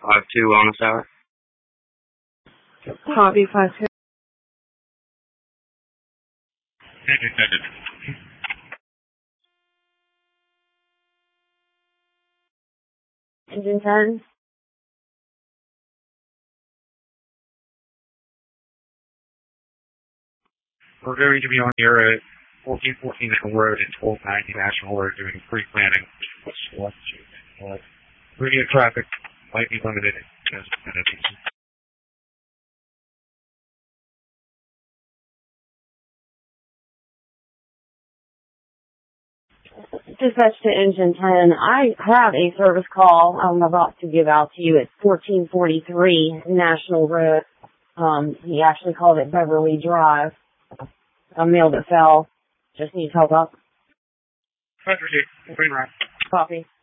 5-2 wellness hour. Copy 5-2. Engine 10. We're going to be on here at 1414 Nickel Road and 1290 National Road doing pre-planning. Linear traffic might be limited. Dispatch to Engine 10. I have a service call I'm about to give out to you. It's 1443 National Road. He actually called it Beverly Drive. A mail that fell. Just needs help up. Roger, Green Rock. Copy.